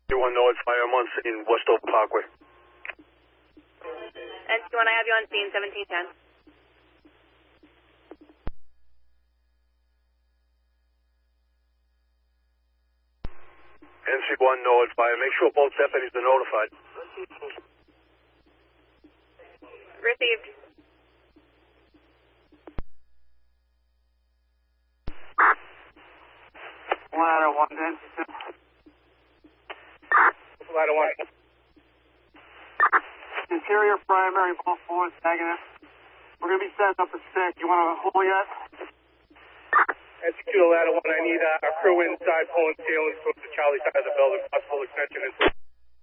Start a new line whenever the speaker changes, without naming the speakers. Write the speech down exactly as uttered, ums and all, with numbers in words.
You want to know it's fire on scene, West Oak Parkway.
N C one, I have you on scene, seventeen ten.
N C one, no, it's fire. Make sure both deputies are notified.
Received.
Ladder one, N C two. Ladder one. Interior, primary, both floors, negative. We're going to be setting up a stick. You want to hold yet?
Execute a ladder one. I need uh, our crew inside pulling ceilings towards the Charlie side of the building. Possible extension into